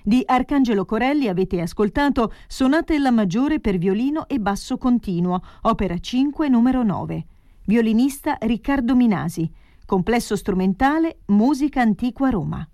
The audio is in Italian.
Di Arcangelo Corelli avete ascoltato Sonatella maggiore per violino e basso continuo, opera 5 numero 9. Violinista Riccardo Minasi. Complesso strumentale Musica Antiqua Roma.